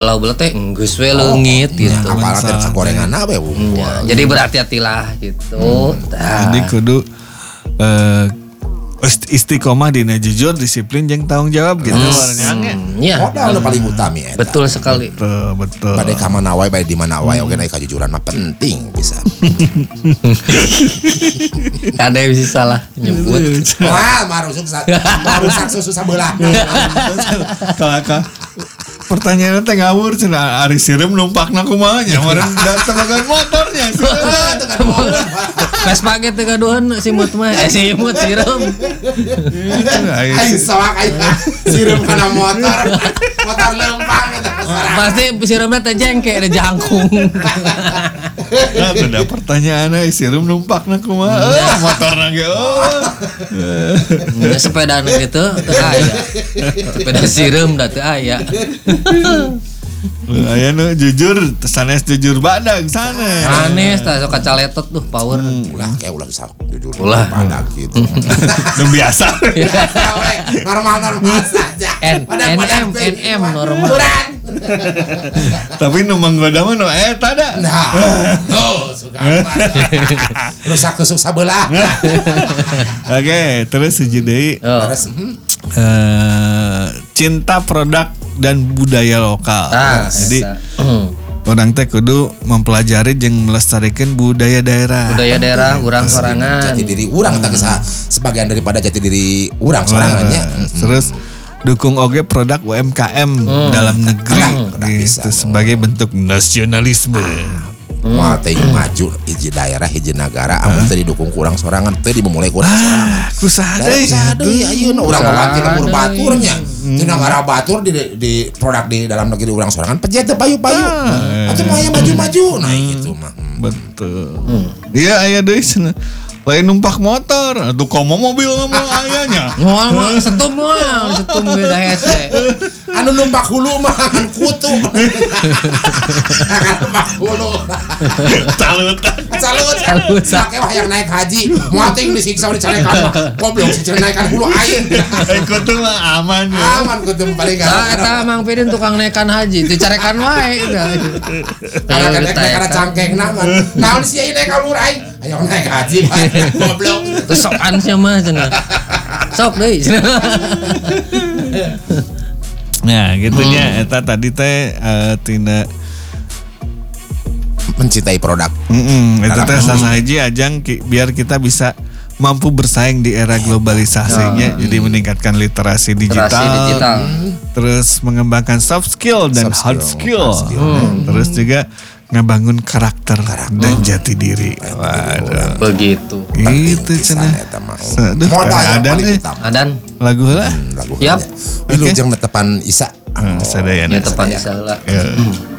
belah teh geus we leungit gitu. Apalagi teh gorengan we. Jadi berhati-hatilah gitu. Jadi kudu istiqomah dina jujur, disiplin jeung tanggung jawab gitu. Iya. Modal paling utama eta. Betul sekali. Betul. Bade ka mana wae, bade di mana wae, oge naik kejujuran mah penting bisa. Kada bisa salah nyebut. Wah, marusak susu sabelah. Kakak. Pertanyaan teh ngawur cenah ari sireum numpakna kumaha nya meureun datang dengan motornya. Vespa ge teh gaduhan simut mah simut sireum. Aing soak aing sireum kana motor lempang eta. Pasti sireumna teh jengke ada jangkung. Nah, ada pertanyaannya sireum numpakna kumaha? Motorna ge Sepeda gitu teu aya. Sepeda sireum da teu aya. Aya nu jujur, sanes jujur badag sanes. Sanes tah sok kacaletot tuh power. Ulah bisa jujur. Ulah badag gitu. Nu biasa. Normal saja. NM normal. Tapi nu manggoda mah nu eta da. Nah. Suka. Rusak tusuk sabelah. Oke, terus hiji deui. Cinta produk dan budaya lokal. Jadi orang teh kudu mempelajari jeung melestarikan budaya daerah. Budaya daerah urang sorangan. Jati diri urang teh sebagian daripada jati diri urang sorangannya. Terus dukung oge produk UMKM dalam negeri itu sebagai bentuk nasionalisme. Mau teh maju hiji daerah hiji negara amun teh didukung kurang sorangan teh dimulai kurang sorangan. Kusaha deui ayeuna urang mah tina baturnya. Tina ngara batur di produk di dalam negeri urang sorangan pejet teh payu-payu. Atuh mah maju-maju nah gitu mah. Betul. Iya aya deui cenah. Lain numpak motor, atuh komo mobil mah ayanya. Moal setum ge da hese. Anu numpak hulu mah kutu. Numpak hulu. Salut. Make wah yang naik haji, moal teh disiksa dicarekan. Goblok si naikan hulu ayeun. Kutu mah aman. Aman kutu paling gak. Eta Mang Pidin tukang naikan haji, dicarekan wae. Karena cangkeng naman. Naon sih naik kalur aing? Ayo naik haji. Goblok. Terus sokan sia mah cenah. Sok deui. Nah, gitunya eta tadi teh tina mencintai produk. Itu teh salah hiji ajang biar kita bisa mampu bersaing di era globalisasinya. Jadi meningkatkan literasi digital. Terus mengembangkan soft skill dan hard skill. Terus juga ngebangun karakter dan jati diri. Waduh. Begitu. Itu cenah. Adan lagu lah. Yap. Wilujeng netepan Isa. Sadayana. Netepan Isa lah.